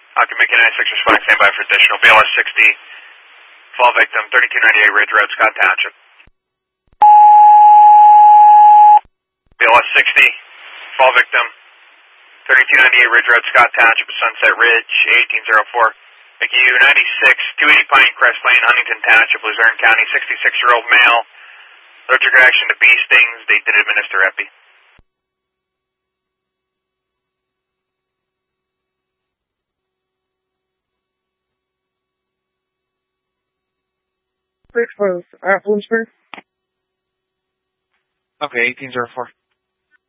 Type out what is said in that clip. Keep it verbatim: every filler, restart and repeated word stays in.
Hockey Mickey nine six responding, stand by for additional. B L S sixty, fall victim, thirty-two ninety-eight Ridge Road, Scott Township. B L S sixty, fall victim, thirty-two ninety-eight Ridge Road, Scott Township, Sunset Ridge, eighteen oh four. Mickey U ninety-six, two eighty Pinecrest Lane, Huntington Township, Luzerne County, sixty-six-year-old male. Allergic reaction to bee stings. They did administer epi. Six was Appleton Spring. Okay, eighteen oh four.